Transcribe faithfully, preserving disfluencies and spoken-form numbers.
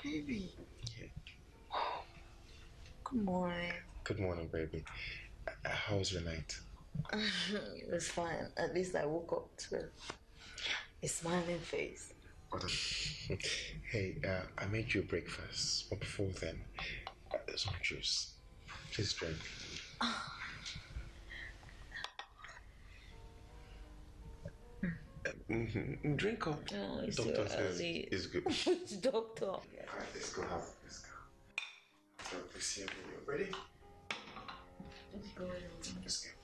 Baby. Yeah. Good morning. Good morning, baby. Uh, how was your night? It was fine. At least I woke up to a smiling face. Hey, uh, I made you breakfast, but before then, uh, some juice. Please drink. Mm-hmm. Drink up. Oh, it's so Doctor says early. it's good. Which doctor? Alright, let's go have it. Let's go. So, please see you. Ready? Let's go. Let's go.